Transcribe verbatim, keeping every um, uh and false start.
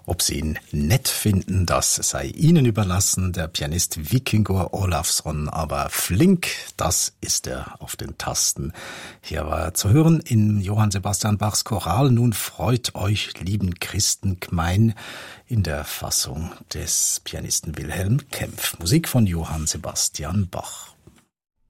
Ob Sie ihn nett finden, das sei Ihnen überlassen. Der Pianist Víkingur Ólafsson, aber flink, das ist er auf den Tasten. Hier war er zu hören in Johann Sebastian Bachs Choral Nun freut euch, lieben Christen gmein, in der Fassung des Pianisten Wilhelm Kempff. Musik von Johann Sebastian Bach.